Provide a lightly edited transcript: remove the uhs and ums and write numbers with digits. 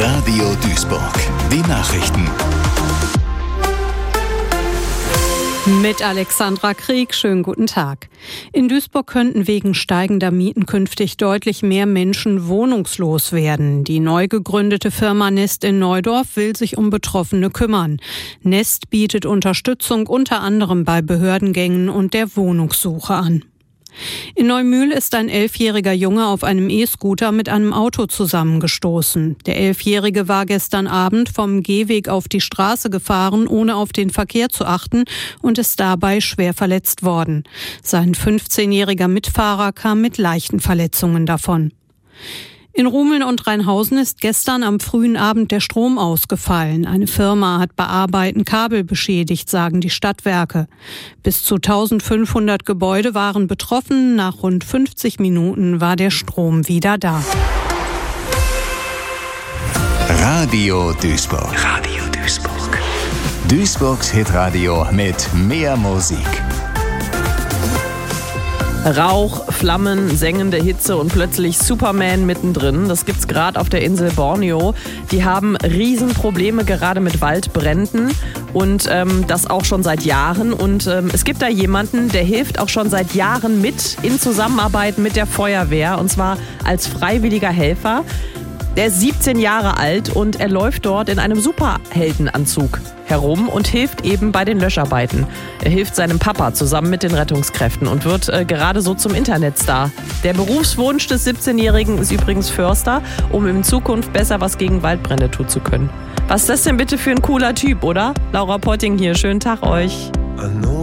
Radio Duisburg. Die Nachrichten. Mit Alexandra Krieg, schönen guten Tag. In Duisburg könnten wegen steigender Mieten künftig deutlich mehr Menschen wohnungslos werden. Die neu gegründete Firma Nest in Neudorf will sich um Betroffene kümmern. Nest bietet Unterstützung unter anderem bei Behördengängen und der Wohnungssuche an. In Neumühl ist ein 11-jähriger Junge auf einem E-Scooter mit einem Auto zusammengestoßen. Der 11-Jährige war gestern Abend vom Gehweg auf die Straße gefahren, ohne auf den Verkehr zu achten, und ist dabei schwer verletzt worden. Sein 15-jähriger Mitfahrer kam mit leichten Verletzungen davon. In Rumeln und Rheinhausen ist gestern am frühen Abend der Strom ausgefallen. Eine Firma hat bei Arbeiten Kabel beschädigt, sagen die Stadtwerke. Bis zu 1500 Gebäude waren betroffen. Nach rund 50 Minuten war der Strom wieder da. Radio Duisburg. Radio Duisburg. Duisburgs Hitradio mit mehr Musik. Rauch, Flammen, sengende Hitze und plötzlich Superman mittendrin. Das gibt's gerade auf der Insel Borneo. Die haben Riesenprobleme gerade mit Waldbränden und das auch schon seit Jahren. Und es gibt da jemanden, der hilft auch schon seit Jahren mit in Zusammenarbeit mit der Feuerwehr, und zwar als freiwilliger Helfer. Der ist 17 Jahre alt und er läuft dort in einem Superheldenanzug herum und hilft eben bei den Löscharbeiten. Er hilft seinem Papa zusammen mit den Rettungskräften und wird gerade so zum Internetstar. Der Berufswunsch des 17-Jährigen ist übrigens Förster, um in Zukunft besser was gegen Waldbrände tun zu können. Was ist das denn bitte für ein cooler Typ, oder? Laura Potting hier, schönen Tag euch.